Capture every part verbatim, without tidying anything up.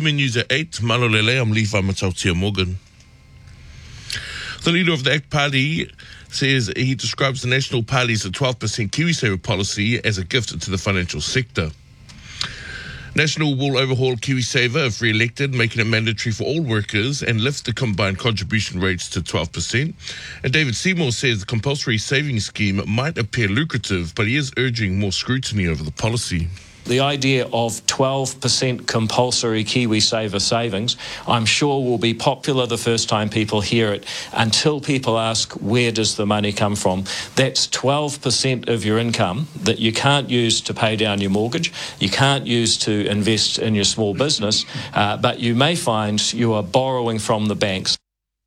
P M News at eight. Malolele, I'm Leaf Amatautia Morgan. The leader of the ACT Party says he describes the National Party's twelve percent KiwiSaver policy as a gift to the financial sector. National will overhaul KiwiSaver if re-elected, making it mandatory for all workers and lift the combined contribution rates to twelve percent. And David Seymour says the compulsory savings scheme might appear lucrative, but he is urging more scrutiny over the policy. The idea of twelve percent compulsory KiwiSaver savings, I'm sure will be popular the first time people hear it, until people ask, where does the money come from? That's twelve percent of your income that you can't use to pay down your mortgage, you can't use to invest in your small business, uh, but you may find you are borrowing from the banks.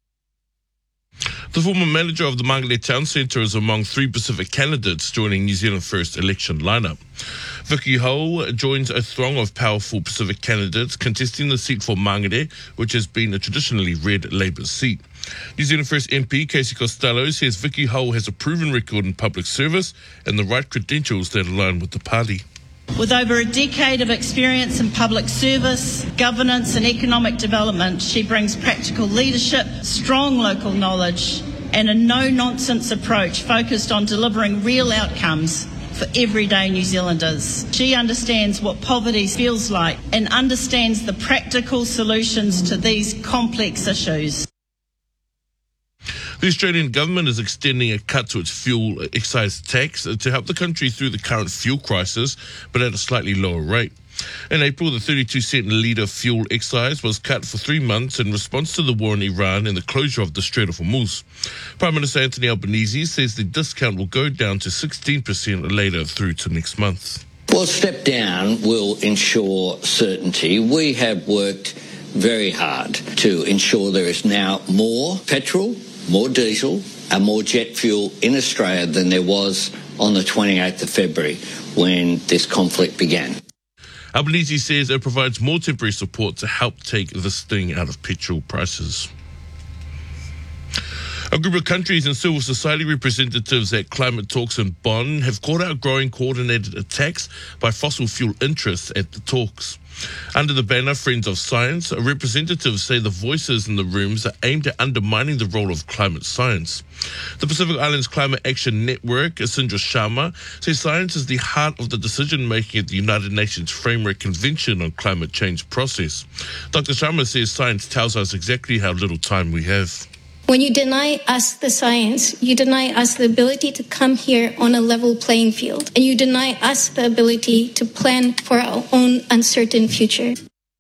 The former manager of the Mangere Town Centre is among three Pacific candidates joining New Zealand First election lineup. Vicky Ho joins a throng of powerful Pacific candidates contesting the seat for Mangere, which has been a traditionally red Labour seat. New Zealand First M P Casey Costello says Vicky Ho has a proven record in public service and the right credentials that align with the party. With over a decade of experience in public service, governance and economic development, she brings practical leadership, strong local knowledge and a no-nonsense approach focused on delivering real outcomes for everyday New Zealanders. She understands what poverty feels like and understands the practical solutions to these complex issues. The Australian government is extending a cut to its fuel excise tax to help the country through the current fuel crisis, but at a slightly lower rate. In April, the thirty-two cent a litre fuel excise was cut for three months in response to the war in Iran and the closure of the Strait of Hormuz. Prime Minister Anthony Albanese says the discount will go down to sixteen percent later through to next month. Well, step down will ensure certainty. We have worked very hard to ensure there is now more petrol, more diesel and more jet fuel in Australia than there was on the twenty-eighth of February when this conflict began. Albanese says it provides more temporary support to help take the sting out of petrol prices. A group of countries and civil society representatives at climate talks in Bonn have called out growing coordinated attacks by fossil fuel interests at the talks. Under the banner Friends of Science, representatives say the voices in the rooms are aimed at undermining the role of climate science. The Pacific Islands Climate Action Network, Sindra Sharma, says science is the heart of the decision-making at the United Nations Framework Convention on Climate Change process. Doctor Sharma says science tells us exactly how little time we have. When you deny us the science, you deny us the ability to come here on a level playing field, and you deny us the ability to plan for our own uncertain future.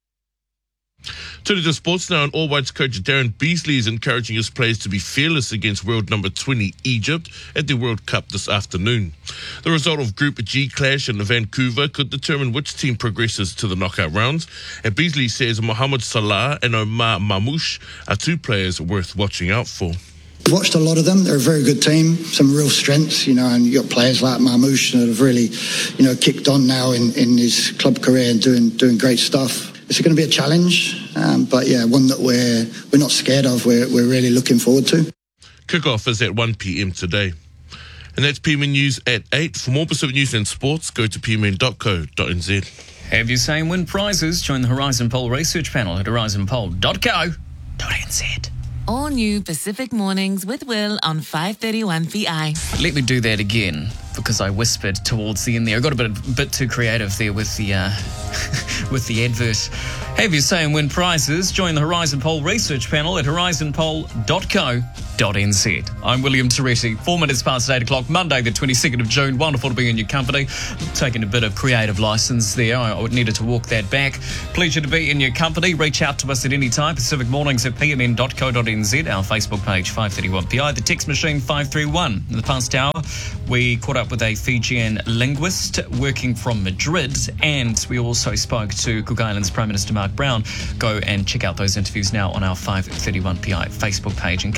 Turning to sports now, and All Whites coach Darren Beasley is encouraging his players to be fearless against world number twenty Egypt at the World Cup this afternoon. The result of Group G clash in Vancouver could determine which team progresses to the knockout rounds, and Beasley says Mohamed Salah and Omar Mamouche are two players worth watching out for. I've watched a lot of them. They're a very good team, some real strengths, you know, and you've got players like Mamouche that have really, you know, kicked on now in, in his club career and doing doing great stuff. It's going to be a challenge, um, but yeah, one that we're we're not scared of. We're we're really looking forward to. Kickoff is at one p.m. today. And that's P M N News at eight. For more Pacific News and sports, go to p m n dot co dot n z. Have your say and win prizes? Join the Horizon Poll research panel at horizon poll dot co dot n z. All new Pacific Mornings with Will on five thirty-one P I. Let me do that again, because I whispered towards the end there. I got a bit, bit too creative there with the uh, with the advert. Have your say and win prizes? Join the Horizon Poll research panel at horizon poll dot co dot n z. I'm William Toretti. Four minutes past eight o'clock, Monday the twenty-second of June. Wonderful to be in your company. Taking a bit of creative license there. I needed to walk that back. Pleasure to be in your company. Reach out to us at any time. Pacific Mornings at p m n dot co dot n z. Our Facebook page five thirty-one P I. The text machine five three one. In the past hour, we caught up with a Fijian linguist working from Madrid, and we also spoke to Cook Islands Prime Minister Mark Brown. Go and check out those interviews now on our five thirty-one P I Facebook page. In case you missed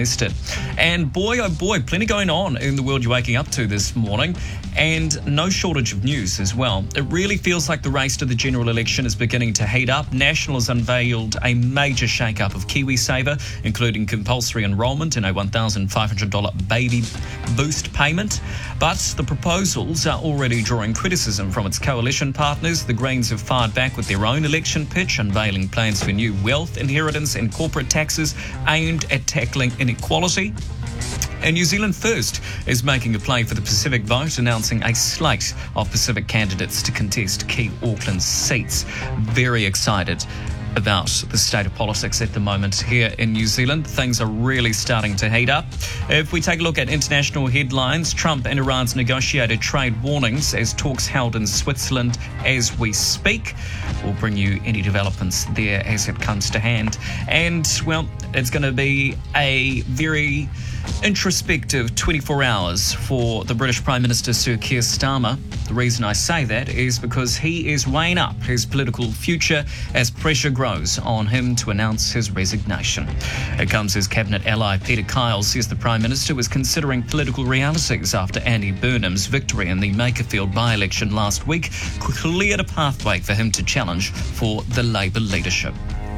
contested. And boy, oh boy, plenty going on in the world you're waking up to this morning, and no shortage of news as well. It really feels like the race to the general election is beginning to heat up. National has unveiled a major shake-up of KiwiSaver, including compulsory enrolment and a one thousand five hundred dollars baby boost payment. But the proposals are already drawing criticism from its coalition partners. The Greens have fired back with their own election pitch, unveiling plans for new wealth, inheritance and corporate taxes aimed at tackling inequality. And New Zealand First is making a play for the Pacific vote, announcing a slate of Pacific candidates to contest key Auckland seats. Very excited about the state of politics at the moment here in New Zealand. Things are really starting to heat up. If we take a look at international headlines, Trump and Iran's negotiated trade warnings as talks held in Switzerland as we speak. We'll bring you any developments there as it comes to hand. And, well, it's going to be a very introspective twenty-four hours for the British Prime Minister Sir Keir Starmer. The reason I say that is because he is weighing up his political future as pressure grows on him to announce his resignation. It comes as Cabinet ally Peter Kyle says the Prime Minister was considering political realities after Andy Burnham's victory in the Makerfield by-election last week cleared a pathway for him to challenge for the Labour leadership.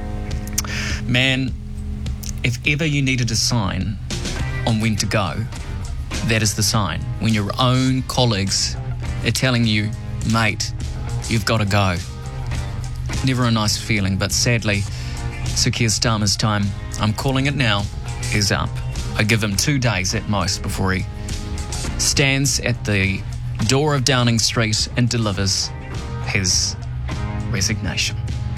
Man, if ever you needed a sign on when to go, that is the sign. When your own colleagues are telling you, mate, you've got to go. Never a nice feeling, but sadly, Sir Keir Starmer's time, I'm calling it now, is up. I give him two days at most before he stands at the door of Downing Street and delivers his resignation.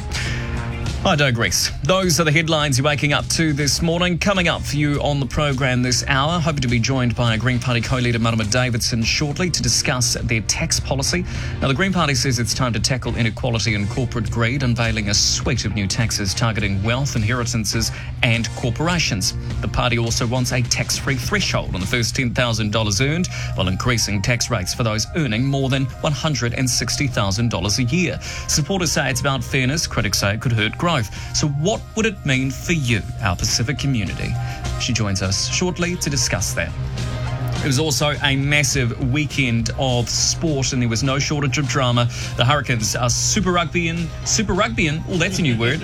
I digress. Those are the headlines you're waking up to this morning. Coming up for you on the program this hour, hoping to be joined by Green Party co-leader Marama Davidson shortly to discuss their tax policy. Now, the Green Party says it's time to tackle inequality and corporate greed, unveiling a suite of new taxes targeting wealth, inheritances and corporations. The party also wants a tax-free threshold on the first ten thousand dollars earned, while increasing tax rates for those earning more than one hundred sixty thousand dollars a year. Supporters say it's about fairness. Critics say it could hurt growth. So what would it mean for you, our Pacific community? She joins us shortly to discuss that. It was also a massive weekend of sport and there was no shortage of drama. The Hurricanes are Super Rugby-ing, Super Rugby-ing, oh, that's a new word.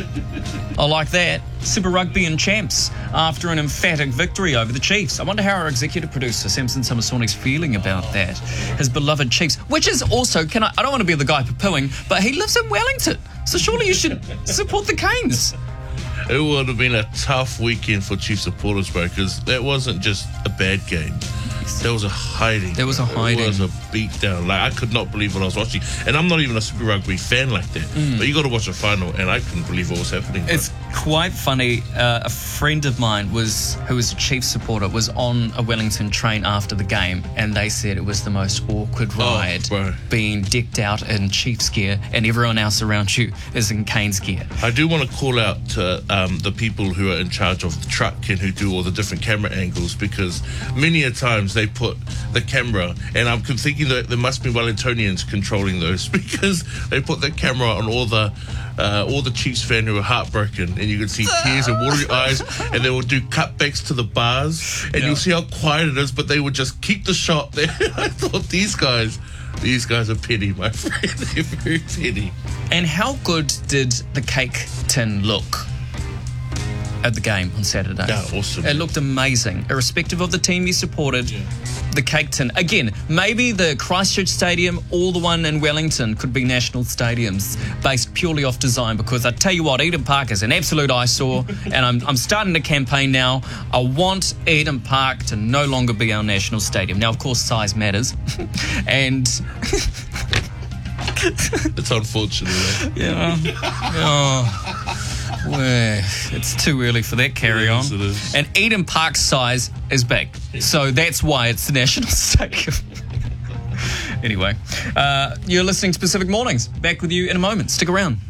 I like that. Super Rugby-ing champs after an emphatic victory over the Chiefs. I wonder how our executive producer, Samson Samasoni's feeling about that. His beloved Chiefs, which is also, can I, I don't want to be the guy poo-pooing, but he lives in Wellington. So surely you should support the Canes. It would have been a tough weekend for Chief supporters, bro, because that wasn't just a bad game. There was a hiding. There was a hiding. It was a beatdown. Like, I could not believe what I was watching. And I'm not even a Super Rugby fan like that. Mm. But you got to watch the final, and I couldn't believe what was happening. Bro. It's quite funny. Uh, a friend of mine was, who was a Chiefs supporter, was on a Wellington train after the game, and they said it was the most awkward ride, oh, being decked out in Chiefs gear, and everyone else around you is in Canes gear. I do want to call out to um, the people who are in charge of the truck and who do all the different camera angles, because many a times they put the camera, and I'm thinking that there must be Wellingtonians controlling those, because they put the camera on all the uh, all the Chiefs fans who are heartbroken, and you can see tears and watery eyes, and they will do cutbacks to the bars, and yeah. You'll see how quiet it is, but they would just keep the shot there. I thought these guys, these guys are petty, my friend. They're very petty. And how good did the cake tin look at the game on Saturday? Yeah, awesome. It looked amazing, irrespective of the team you supported. Yeah. The cake tin. Again, maybe the Christchurch Stadium or the one in Wellington could be national stadiums based purely off design, because I tell you what, Eden Park is an absolute eyesore, and I'm, I'm starting to campaign now. I want Eden Park to no longer be our national stadium. Now, of course, size matters. and... It's unfortunate. Yeah. Oh. Well, it's too early for that carry on. Yes, and Eden Park's size is big, so that's why it's the national stadium. Anyway, uh, you're listening to Pacific Mornings. Back with you in a moment. Stick around.